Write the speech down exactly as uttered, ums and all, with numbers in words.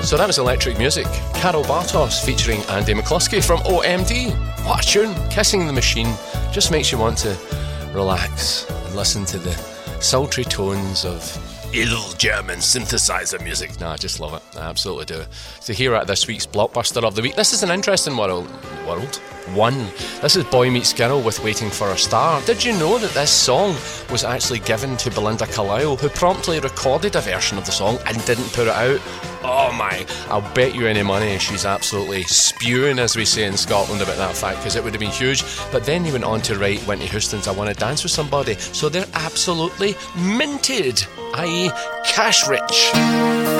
So that was Electric Music, Carol Bartos featuring Andy McCluskey from O M D. What a tune, Kissing the Machine. Just makes you want to relax and listen to the sultry tones of ill German synthesizer music. No, I just love it. I absolutely do. So here at this week's Blockbuster of the Week. This is an interesting world. World? One. This is Boy Meets Girl with Waiting for a Star. Did you know that this song was actually given to Belinda Carlisle, who promptly recorded a version of the song and didn't put it out? Oh my, I'll bet you any money she's absolutely spewing, as we say in Scotland, about that fact, because it would have been huge. But then he went on to write Whitney Houston's I Want to Dance with Somebody, so they're absolutely minted, that is cash rich.